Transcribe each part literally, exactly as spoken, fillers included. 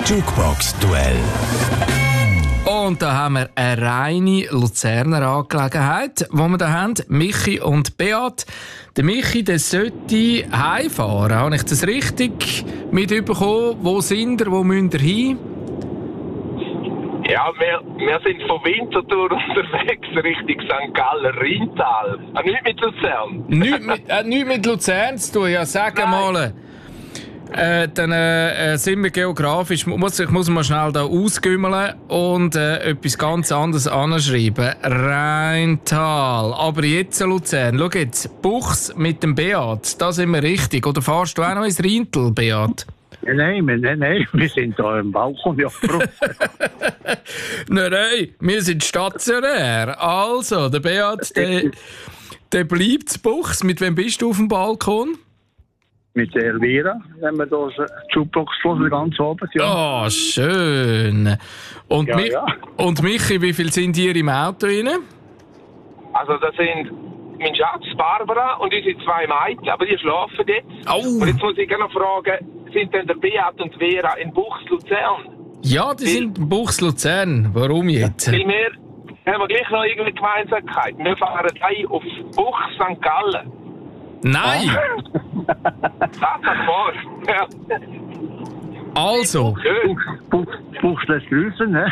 Jukebox-Duell. Und da haben wir eine reine Luzerner Angelegenheit, die wir da haben. Michi und Beat. Der Michi, der sollte heimfahren. Habe ich das richtig mitbekommen? Wo sind ihr? Wo müsst ihr hin? Ja, wir, wir sind von Winterthur unterwegs Richtung Sankt Gallen, Rheintal. Ah, nicht mit Luzern. Nichts mit, äh, nicht mit Luzern zu tun, ja, sag Nein. mal. Äh, dann äh, sind wir geografisch. Muss, ich muss mal schnell da ausgümmeln und äh, etwas ganz anderes anschreiben. Rheintal. Aber jetzt Luzern. Schau jetzt, Buchs mit dem Beat. Da sind wir richtig. Oder fahrst du auch noch ins Rheintal, Beat? Nein, nein, nein, wir sind da im Balkon, ja. Nein, nein, wir sind stationär. Also, der Beat, der, der bleibt zu Buchs. Mit wem bist du auf dem Balkon? Mit der Elvira, wenn wir da Jukebox hören, ganz oben. Ja. Oh, schön. Und, Ja, Mi- ja. und Michi, wie viel sind ihr im Auto rein? Also das sind mein Schatz, Barbara, und unsere zwei Mädchen, aber die schlafen jetzt. Au. Und jetzt muss ich gerne fragen, sind denn der Beat und Vera in Buchs Luzern? Ja, die sind in Buchs Luzern. Warum jetzt? Weil wir haben wir gleich noch irgendeine Gemeinsamkeit. Wir fahren heim auf Buchs Sankt Gallen. Nein! Das hat vor. Ja. Also, Schön. Buchs lässt grüßen, ne?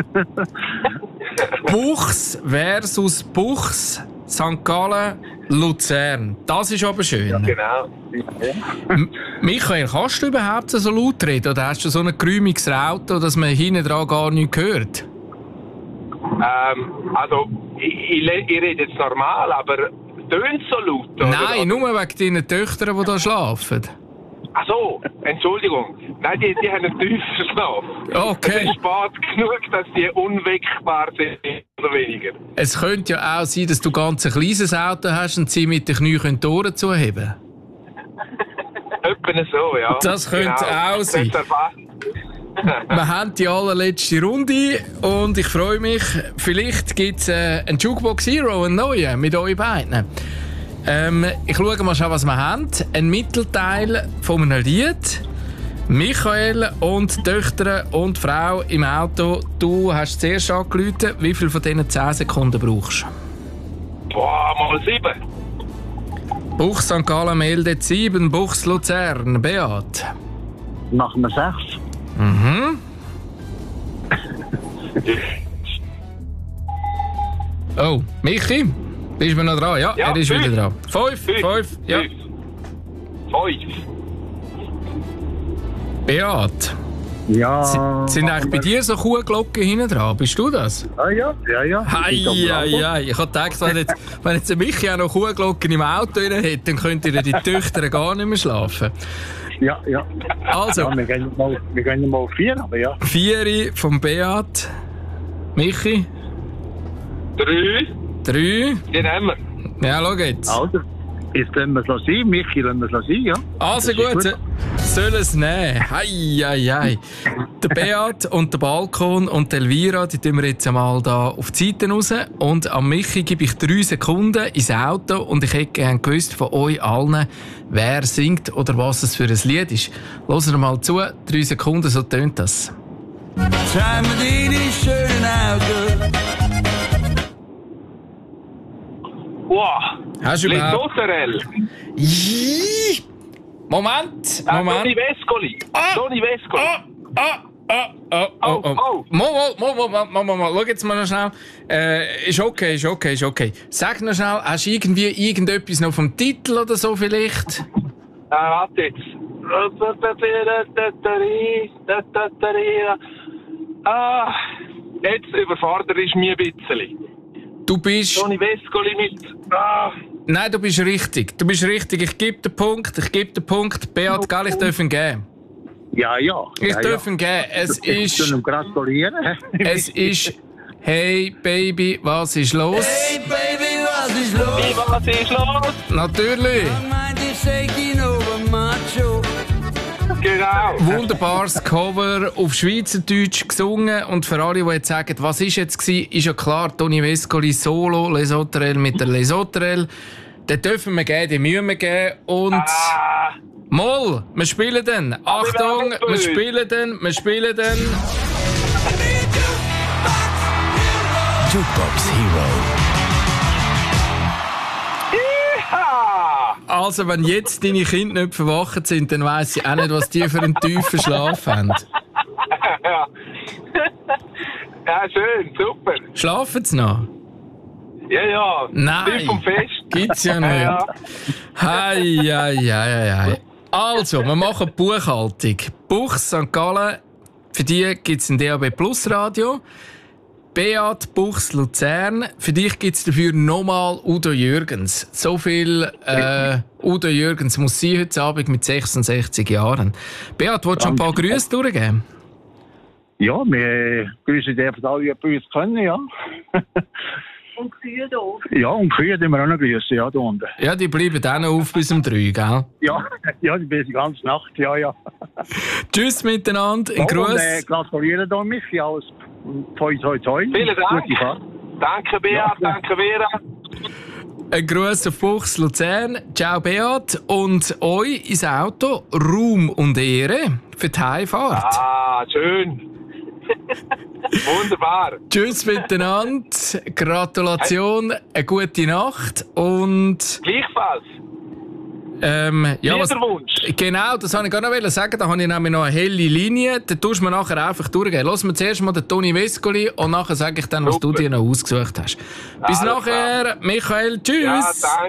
Buchs versus Buchs, Sankt Gallen, Luzern. Das ist aber schön. Genau. M- Michael, kannst du überhaupt so laut reden? Oder hast du so ein geräumiges Auto, dass man hinten dran gar nichts hört? Ähm, also, ich, ich, le- ich rede jetzt normal, aber tönt so laut? Oder? Nein, nur wegen deinen Töchtern, die hier schlafen. Ach so, Entschuldigung. Nein, die, die haben einen tiefen Schlaf. Okay. Es ist spät genug, dass die unweckbar sind, oder weniger. Es könnte ja auch sein, dass du ganz ein kleines Auto hast und sie mit den Knien die Ohren zuheben. Etwa so, ja. Das könnte auch sein. Das erfasst. Wir haben die allerletzte Runde und ich freue mich, vielleicht gibt es äh, einen Jukebox Hero, einen neuen, mit euch beiden. Ähm, ich schaue mal schon, was wir haben. Ein Mittelteil von einem Lied. Michael und die Töchter und die Frau im Auto. Du hast zuerst angerufen. Wie viel von diesen zehn Sekunden brauchst du? Boah, mal sieben. Buchs Sankt Gallen meldet sieben, Buchs Luzern. Beat. Machen wir sechs. Mhm. Oh, Michi? Bist du noch dran? Ja, Ja, er ist fünf. wieder dran. Fünf, Fünf. fünf, ja. Fünf. Fünf. Beat, Ja. s- sind eigentlich bei dir so Kuhglocken hinten dran? Bist du das? Ah, ja, ja, ja. Hei, hei, hei. Ich habe gedacht, wenn jetzt, wenn jetzt der Michi auch noch Kuhglocken im Auto drin hätte, dann könnten die Töchter gar nicht mehr schlafen. Ja, ja. Also, Ja, wir gehen mal, wir gehen mal auf vier, aber ja. vier vom Beat. Michi, Drei. drei. Den haben wir. Ja, schau jetzt. Also, jetzt lassen wir es noch sein. Michi, lassen wir es noch sein, ja. Also Das ist gut, gut. soll es nehmen. Hei, hei, hei. Der Beat und der Balkon und die Elvira, die tun wir jetzt einmal da auf die Seite raus. Und am Michi gebe ich drei Sekunden ins Auto und ich hätte gerne gewusst von euch allen, wer singt oder was es für ein Lied ist. Hören wir mal zu. Drei Sekunden, so tönt das. Schau mir deine schönen Augen. Wow. Hast du überhaupt... Lesoterel. Jii. Moment, Äh, Moment. Toni Vescoli. Ah. Toni Vescoli. Ah, ah, ah, ah, oh, oh. Oh, oh. Mal, mal, mal, mal, mal, mal, mal. Schau jetzt mal noch schnell. Äh, ist okay, ist okay, ist okay. Sag noch schnell, hast du irgendwie irgendetwas noch vom Titel oder so vielleicht? Äh, warte jetzt. Ah, jetzt überfordert ist mich ein bisschen. Du bist... Toni Vescoli mit... Ah, Nein, du bist richtig. Du bist richtig. Ich gebe den Punkt, ich gebe den Punkt. Beat, gell, ich darf ihn geben. Ja, ja. Ich ja, darf ja. ihn geben. Es Ich ist... kann ihm gratulieren. Es ist... Hey, Baby, was ist los? Hey Baby, was ist los? wie was ist los? Natürlich. Ich meinte, ich shaking over macho. Genau. Wunderbares Cover auf Schweizerdeutsch gesungen. Und für alle, die jetzt sagen, was ist jetzt gewesen, ist ja klar, Toni Vescoli Solo, Lesoterel mit der Lesoterel. Den dürfen wir geben, den müssen wir geben. Und Ah, Moll, wir spielen dann. Achtung, wir wir spielen dann, wir spielen dann. Jukebox Hero. Ha! Also, wenn jetzt deine Kinder nicht verwacht sind, dann weiss ich auch nicht, was die für einen tiefen Schlaf haben. ja. ja, schön, super. Schlafen sie noch? Ja, ja. Nein. Tief vom Fest. Gibt's ja nicht. Ja, Hei, hei, hei, hei. Also, wir machen Buchhaltung. Buchs Sankt Gallen, für die gibt es ein D A B Plus Radio. Beat Buchs Luzern, für dich gibt es dafür nochmal Udo Jürgens. So viel äh, Udo Jürgens muss sein heute Abend mit sechsundsechzig Jahren. Beat, willst du schon ein paar Grüße durchgeben? Ja, wir grüßen dürfen alle, die bei uns können, ja. Und Kühe da. Ja, und Kühe die wir auch noch grüßen, ja, da unten. Ja, die bleiben dann noch auf bis um drei, gell? Ja, ja, die bin die ganze Nacht, ja, ja. Tschüss miteinander, ein Und Gruß. äh, gratulieren da, Michi, alles. Toi, toi, toi. Vielen Dank. Gute Fahrt. Danke, Beat, Ja. danke, Vera. Ein Gruß auf Buchs Luzern. Ciao, Beat. Und euch ins Auto Ruhm und Ehre für die Heimfahrt. Ah, schön. Wunderbar. Tschüss miteinander. Gratulation, eine gute Nacht. Und Gleichfalls. ähm, ja, was, Liederwunsch. genau, das wollte ich gar noch sagen. Da habe ich nämlich noch eine helle Linie. Da tust du mir nachher einfach durchgehen. Lass mir zuerst mal den Toni Vescoli und nachher sage ich dann, was Super. du dir noch ausgesucht hast. Bis Alles nachher, Michael. Tschüss. Ja, danke.